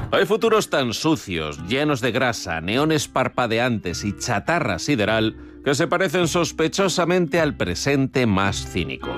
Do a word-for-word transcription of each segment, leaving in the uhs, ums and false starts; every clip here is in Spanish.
Hay futuros tan sucios, llenos de grasa, neones parpadeantes y chatarra sideral que se parecen sospechosamente al presente más cínico.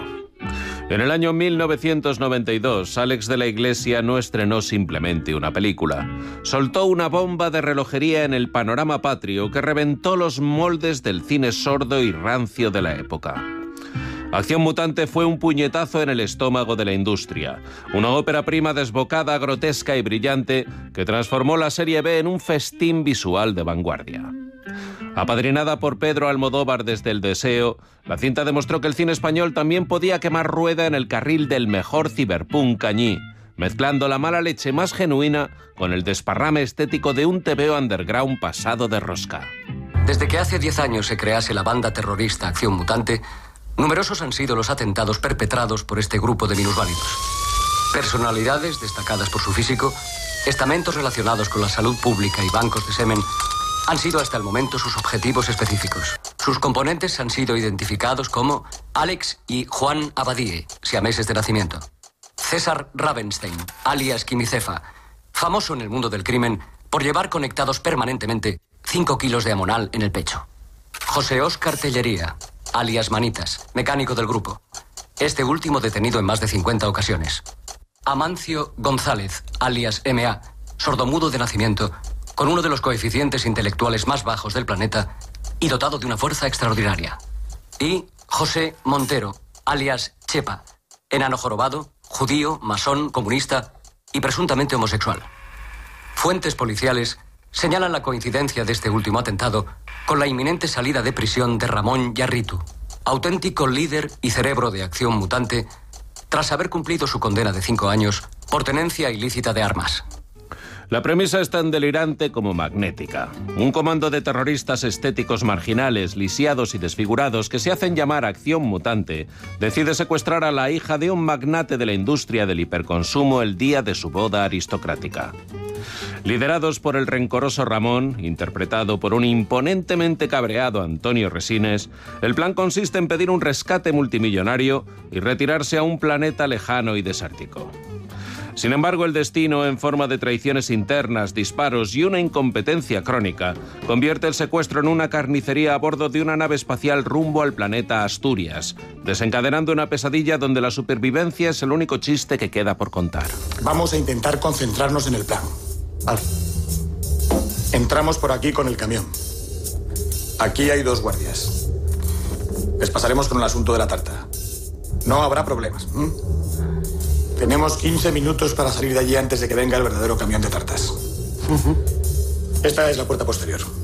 En el año mil novecientos noventa y dos, Álex de la Iglesia no estrenó simplemente una película. Soltó una bomba de relojería en el panorama patrio que reventó los moldes del cine sordo y rancio de la época. Acción Mutante fue un puñetazo en el estómago de la industria. Una ópera prima desbocada, grotesca y brillante que transformó la serie B en un festín visual de vanguardia. Apadrinada por Pedro Almodóvar desde El Deseo, la cinta demostró que el cine español también podía quemar rueda en el carril del mejor ciberpunk cañí, mezclando la mala leche más genuina con el desparrame estético de un tebeo underground pasado de rosca. Desde que hace diez años se crease la banda terrorista Acción Mutante, numerosos han sido los atentados perpetrados por este grupo de minusválidos. Personalidades destacadas por su físico, estamentos relacionados con la salud pública y bancos de semen han sido hasta el momento sus objetivos específicos. Sus componentes han sido identificados como Alex y Juan Abadie, siameses de nacimiento. César Ravenstein, alias Quimicefa, famoso en el mundo del crimen por llevar conectados permanentemente cinco kilos de amonal en el pecho. José Óscar Tellería, alias Manitas, mecánico del grupo. Este último detenido en más de cincuenta ocasiones. Amancio González, alias M A, sordomudo de nacimiento, con uno de los coeficientes intelectuales más bajos del planeta y dotado de una fuerza extraordinaria. Y José Montero, alias Chepa, enano jorobado, judío, masón, comunista y presuntamente homosexual. Fuentes policiales señalan la coincidencia de este último atentado con la inminente salida de prisión de Ramón Yarritu, auténtico líder y cerebro de Acción Mutante, tras haber cumplido su condena de cinco años por tenencia ilícita de armas. La premisa es tan delirante como magnética. Un comando de terroristas estéticos marginales, lisiados y desfigurados que se hacen llamar Acción Mutante, decide secuestrar a la hija de un magnate de la industria del hiperconsumo el día de su boda aristocrática. Liderados por el rencoroso Ramón, interpretado por un imponentemente cabreado Antonio Resines, el plan consiste en pedir un rescate multimillonario y retirarse a un planeta lejano y desértico. Sin embargo, el destino, en forma de traiciones internas, disparos y una incompetencia crónica, convierte el secuestro en una carnicería a bordo de una nave espacial rumbo al planeta Asturias, desencadenando una pesadilla donde la supervivencia es el único chiste que queda por contar. Vamos a intentar concentrarnos en el plan. Vale. Entramos por aquí con el camión. Aquí hay dos guardias. Les pasaremos con el asunto de la tarta. No habrá problemas. ¿Mm? Tenemos quince minutos para salir de allí antes de que venga el verdadero camión de tartas. Uh-huh. Esta es la puerta posterior.